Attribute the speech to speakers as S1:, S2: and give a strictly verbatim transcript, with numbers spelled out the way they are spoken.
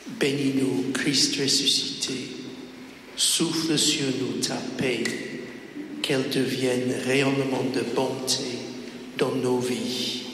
S1: Bénis-nous, Christ ressuscité. Souffle sur nous ta paix, qu'elle devienne réellement de bonté dans nos vies.